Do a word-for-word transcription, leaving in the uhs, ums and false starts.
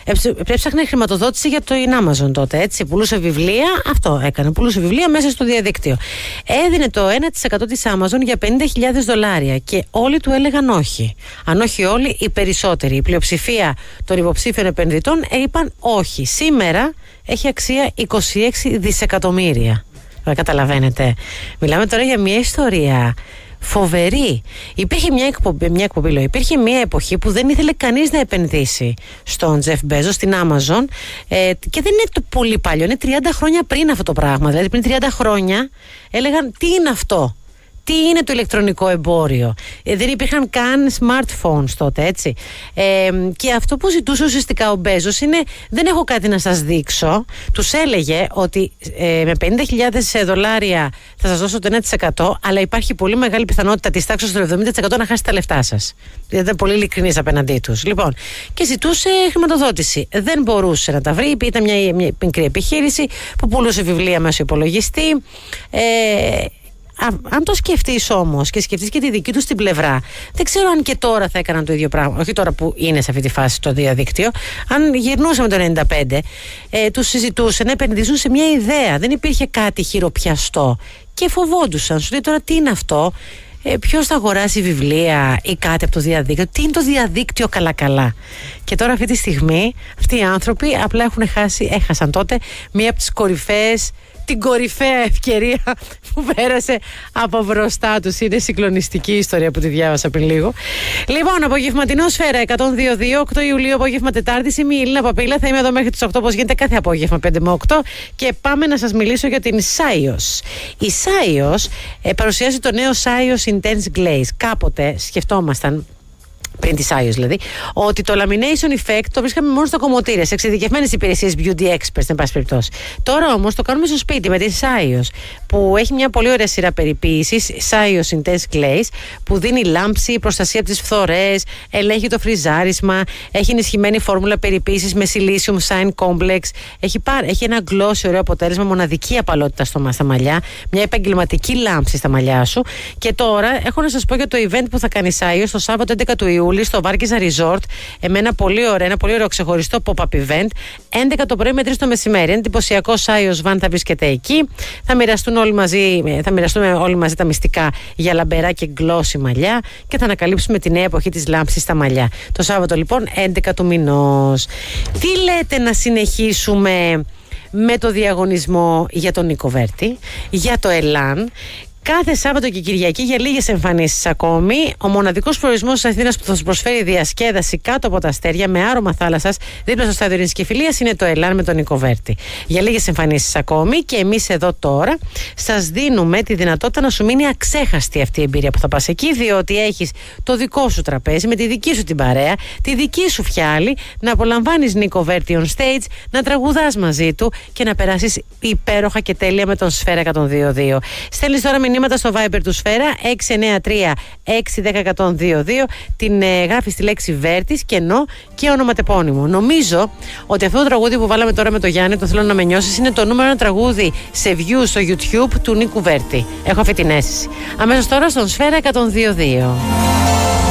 Έψαχνε χρηματοδότηση για το Amazon τότε, έτσι. Πουλούσε βιβλία, αυτό έκανε. Πουλούσε βιβλία μέσα στο διαδίκτυο. Έδινε το ένα τοις εκατό της Amazon για πενήντα χιλιάδες δολάρια και όλοι του έλεγαν όχι. Αν όχι όλοι, οι περισσότεροι. Η πλειοψηφία των υποψήφιων επενδυτών είπαν όχι. Σήμερα έχει αξία είκοσι έξι δισεκατομμύρια. Καταλαβαίνετε. Μιλάμε τώρα για μια ιστορία φοβερή. Υπήρχε μια εκπομπή, μια εκπομπή λέω, υπήρχε μια εποχή που δεν ήθελε κανείς να επενδύσει στον Τζεφ Μπέζος, στην Amazon, ε, και δεν είναι το πολύ παλιό, είναι τριάντα χρόνια πριν αυτό το πράγμα. Δηλαδή πριν τριάντα χρόνια έλεγαν τι είναι αυτό. Τι είναι το ηλεκτρονικό εμπόριο. Ε, δεν υπήρχαν καν smartphones τότε, έτσι. Ε, και αυτό που ζητούσε ουσιαστικά ο Μπέζος είναι, δεν έχω κάτι να σας δείξω. Τους έλεγε ότι ε, με πενήντα χιλιάδες δολάρια θα σας δώσω το ένα τοις εκατό, αλλά υπάρχει πολύ μεγάλη πιθανότητα της τάξης στο εβδομήντα τοις εκατό να χάσετε τα λεφτά σας. Δηλαδή ήταν πολύ ειλικρινής απέναντί τους. Λοιπόν, και ζητούσε χρηματοδότηση. Δεν μπορούσε να τα βρει. Ήταν μια, μια μικρή επιχείρηση που πουλούσε βιβλία μέσω υπολογιστή. Ε, Α, αν το σκεφτείς όμως και σκεφτείς και τη δική τους την πλευρά, δεν ξέρω αν και τώρα θα έκαναν το ίδιο πράγμα. Όχι τώρα που είναι σε αυτή τη φάση το διαδίκτυο. Αν γυρνούσαμε το ενενήντα πέντε, ε, τους συζητούσε να επενδύσουν σε μια ιδέα. Δεν υπήρχε κάτι χειροπιαστό και φοβόντουσαν. Σου λέει τώρα τι είναι αυτό, ε, ποιος θα αγοράσει βιβλία ή κάτι από το διαδίκτυο, τι είναι το διαδίκτυο καλά-καλά. Και τώρα αυτή τη στιγμή αυτοί οι άνθρωποι απλά έχουν χάσει, έχασαν τότε μία από τις κορυφαίες, την κορυφαία ευκαιρία που πέρασε από μπροστά τους. Είναι συγκλονιστική η ιστορία που τη διάβασα πριν λίγο. Λοιπόν, απογευματινό Σφαίρα εκατόν δύο κόμμα δύο, οκτώ Ιουλίου, απόγευμα Τετάρτης. Είμαι η Ελίνα Παπίλα. Θα είμαι εδώ μέχρι τις οκτώ, όπως γίνεται κάθε απόγευμα, πέντε με οκτώ. Και πάμε να σας μιλήσω για την Σάιος. Η Σάιος ε, παρουσιάζει το νέο Σάιος Intense Glaze. Κάποτε σκεφτόμασταν, πριν τη Σάιος δηλαδή, ότι το lamination effect το βρίσκαμε μόνο στα κομμωτήρια, σε εξειδικευμένες υπηρεσίες beauty experts, εν πάση περιπτώσει. Τώρα όμως το κάνουμε στο σπίτι με τη Σάιος, που έχει μια πολύ ωραία σειρά περιποίησης, Σάιος Intense Glaze, που δίνει λάμψη, προστασία από τις φθορές, ελέγχει το φριζάρισμα, έχει ενισχυμένη φόρμουλα περιποίησης με silicium shine complex, έχει, πάρ, έχει ένα glossy ωραίο αποτέλεσμα, μοναδική απαλότητα στο, στα μαλλιά, μια επαγγελματική λάμψη στα μαλλιά σου. Και τώρα έχω να σας πω για το event που θα κάνει η Σάιος το Σάββατο έντεκα του Ιούλη στο Βάρκιζα Resort, με ένα πολύ ωραίο, ένα πολύ ωραίο ξεχωριστό pop-up event, έντεκα το πρωί με τρεις το μεσημέρι. Ένα εντυπωσιακό Σάιος Van θα βρίσκεται εκεί. Θα μοιραστούν όλοι μαζί, θα μοιραστούμε όλοι μαζί τα μυστικά για λαμπερά και γκλώσι μαλλιά και θα ανακαλύψουμε τη νέα εποχή της λάμψης στα μαλλιά. Το Σάββατο λοιπόν έντεκα του μηνός. Τι λέτε να συνεχίσουμε με το διαγωνισμό για τον Νίκο Βέρτη, για το Ελάν? Κάθε Σάββατο και Κυριακή για λίγες εμφανίσεις ακόμη. Ο μοναδικός προορισμός της Αθήνας που θα σου προσφέρει διασκέδαση κάτω από τα αστέρια με άρωμα θάλασσας δίπλα στο στάδιο Ειρήνης και Φιλίας είναι το Ελάν με τον Νίκο Βέρτη. Για λίγες εμφανίσεις ακόμη και εμείς εδώ τώρα σας δίνουμε τη δυνατότητα να σου μείνει αξέχαστη αυτή η εμπειρία που θα πας εκεί, διότι έχεις το δικό σου τραπέζι με τη δική σου την παρέα, τη δική σου φιάλη, να απολαμβάνεις Νίκο Βέρτη on stage, να τραγουδάς μαζί του και να περάσεις υπέροχα και τέλεια με τον Σφαίρα εκατόν δύο κόμμα δύο. Στέλνεις τώρα μηνύματα στο Viber του Σφαίρα έξι εννιά τρία έξι ένα μηδέν ένα μηδέν δύο δύο, την ε, γράφεις τη λέξη Βέρτης, κενό και ονοματεπώνυμο. Νομίζω ότι αυτό το τραγούδι που βάλαμε τώρα με το Γιάννη, το θέλω να με νιώσεις, είναι το νούμερο ένα τραγούδι σε views στο YouTube του Νίκου Βέρτη. Έχω αυτή την αίσθηση. Αμέσως τώρα στον Σφαίρα εκατόν δύο κόμμα δύο.